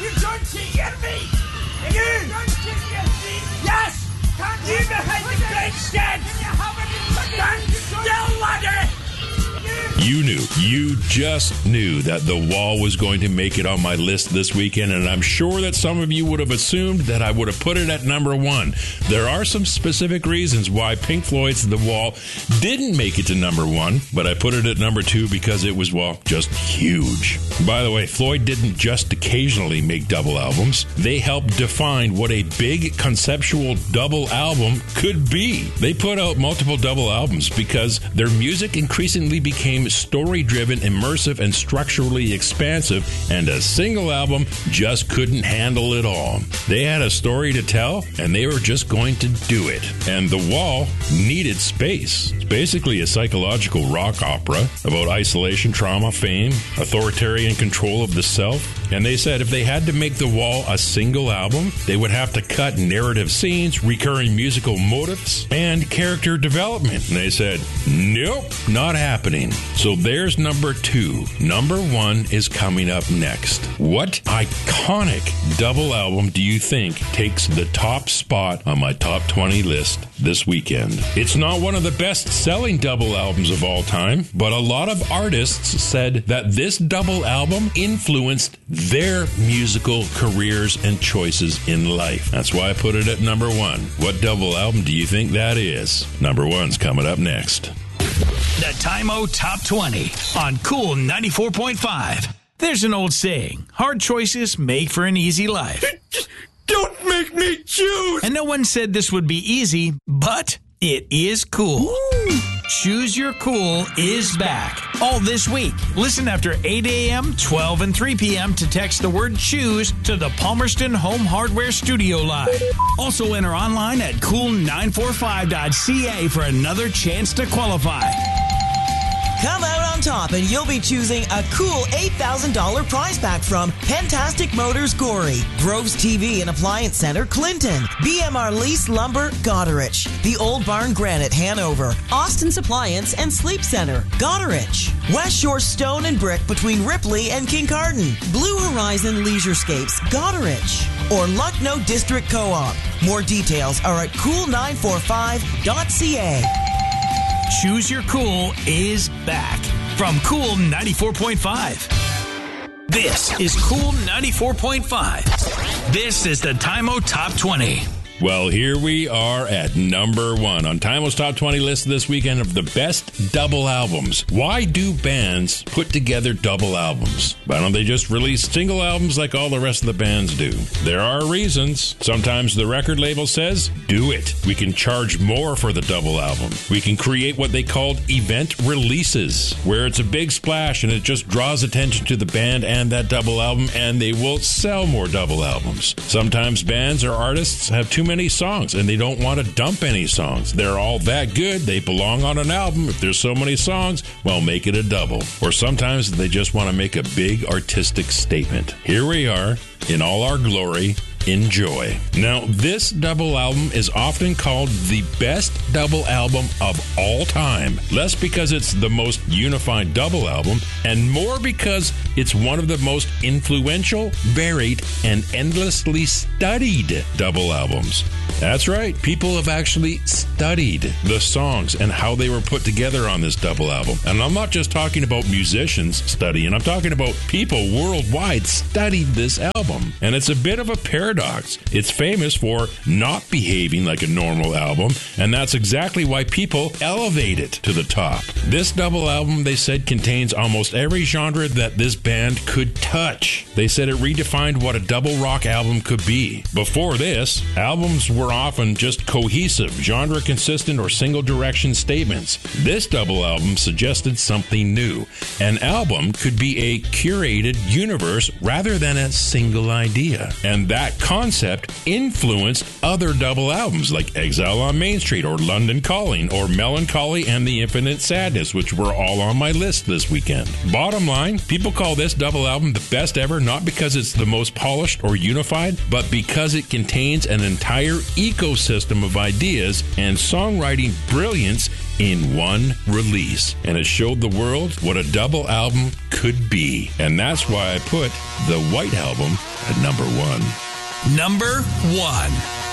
You don't hear me! You don't hear me! Yes! You behind the grandstand! Stand still, laddie! You just knew that The Wall was going to make it on my list this weekend, and I'm sure that some of you would have assumed that I would have put it at number one. There are some specific reasons why Pink Floyd's The Wall didn't make it to number one, but I put it at number two because it was, well, just huge. By the way, Floyd didn't just occasionally make double albums. They helped define what a big conceptual double album could be. They put out multiple double albums because their music increasingly became story-driven, immersive, and structurally expansive, and a single album just couldn't handle it all. They had a story to tell, and they were just going to do it. And The Wall needed space. It's basically a psychological rock opera about isolation, trauma, fame, authoritarian control of the self. And they said if they had to make The Wall a single album, they would have to cut narrative scenes, recurring musical motifs, and character development. And they said, nope, not happening. So there's number two. Number one is coming up next. What iconic double album do you think takes the top spot on my top 20 list this weekend? It's not one of the best-selling double albums of all time, but a lot of artists said that this double album influenced their musical careers and choices in life. That's why I put it at number one. What double album do you think that is? Number one's coming up next. The Time-O Top 20 on Cool 94.5. There's an old saying, hard choices make for an easy life. Don't make me choose! And no one said this would be easy, but it is cool. Ooh. Choose Your Cool is back. All this week. Listen after 8 a.m., 12, and 3 p.m. to text the word choose to the Palmerston Home Hardware Studio line. Also enter online at cool945.ca for another chance to qualify. Come out on top and you'll be choosing a cool $8,000 prize pack from Pentastic Motors Gorey, Groves TV and Appliance Center Clinton, BMR Lease Lumber Goderich, The Old Barn Granite Hanover, Austin's Appliance and Sleep Center Goderich, West Shore Stone and Brick between Ripley and Kincardine, Blue Horizon Leisurescapes Goderich, or Lucknow District Co-op. More details are at cool945.ca. Choose Your Cool is back from Cool 94.5. This is Cool 94.5. This is the Time-O Top 20. Well, here we are at number one on Time-O's Top 20 list this weekend of the best double albums. Why do bands put together double albums? Why don't they just release single albums like all the rest of the bands do? There are reasons. Sometimes the record label says, do it. We can charge more for the double album. We can create what they called event releases, where it's a big splash and it just draws attention to the band and that double album, and they will sell more double albums. Sometimes bands or artists have too many songs and they don't want to dump any songs. They're all that good, they belong on an album. If there's so many songs, well, make it a double. Or sometimes they just want to make a big artistic statement. Here we are in all our glory. Enjoy. Now, this double album is often called the best double album of all time. Less because it's the most unified double album, and more because it's one of the most influential, varied, and endlessly studied double albums. That's right. People have actually studied the songs and how they were put together on this double album. And I'm not just talking about musicians studying. I'm talking about people worldwide studied this album. And it's a bit of a paradox. It's famous for not behaving like a normal album, and that's exactly why people elevate it to the top. This double album, they said, contains almost every genre that this band could touch. They said it redefined what a double rock album could be. Before this, albums were often just cohesive, genre-consistent, or single-direction statements. This double album suggested something new. An album could be a curated universe rather than a single idea. And that concept influenced other double albums like Exile on Main Street or London Calling or Melancholy and the Infinite Sadness, which were all on my list this weekend. Bottom line, people call this double album the best ever, not because it's the most polished or unified, but because it contains an entire ecosystem of ideas and songwriting brilliance in one release. And it showed the world what a double album could be. And that's why I put the White Album at number 1. Number 1.